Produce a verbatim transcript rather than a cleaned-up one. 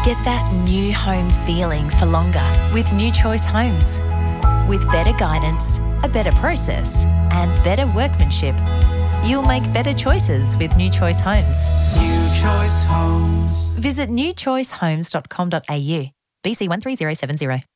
Get that new home feeling for longer with New Choice Homes. With better guidance, a better process, and better workmanship, you'll make better choices with New Choice Homes. New Choice Homes. Visit new choice homes dot com dot a u. B C one three zero seven zero.